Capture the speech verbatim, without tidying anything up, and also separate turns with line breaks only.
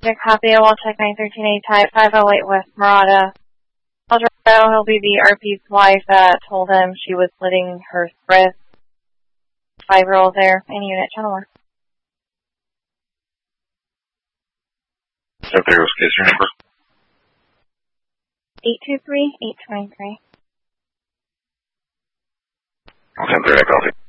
Your copy, I'll check nine thirteen A type, five oh eight West Murata. Aldrado, he'll be the R P's wife that told him she was slitting her wrist. Five-year-old there, in unit, channel one.
If there was case your number?
eight two three, eight two three.
I'll send through that copy.